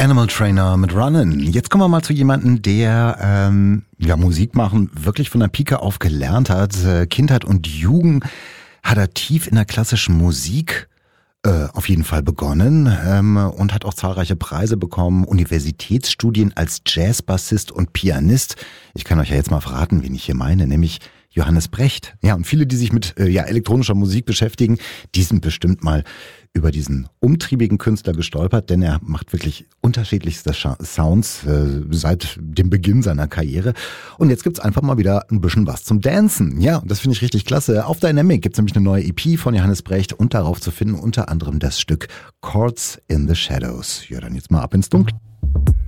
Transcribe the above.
Animal Trainer mit Runnin'. Jetzt kommen wir mal zu jemandem, der Musik machen wirklich von der Pike auf gelernt hat. Kindheit und Jugend hat er tief in der klassischen Musik auf jeden Fall begonnen und hat auch zahlreiche Preise bekommen, Universitätsstudien als Jazzbassist und Pianist. Ich kann euch ja jetzt mal verraten, wen ich hier meine, nämlich Johannes Brecht. Ja, und viele, die sich mit elektronischer Musik beschäftigen, die sind bestimmt mal über diesen umtriebigen Künstler gestolpert, denn er macht wirklich unterschiedlichste Sounds seit dem Beginn seiner Karriere. Und jetzt gibt's einfach mal wieder ein bisschen was zum Dancen. Ja, und das finde ich richtig klasse. Auf Dynamic gibt's nämlich eine neue EP von Johannes Brecht und darauf zu finden unter anderem das Stück Chords in the Shadows. Ja, dann jetzt mal ab ins Dunkel.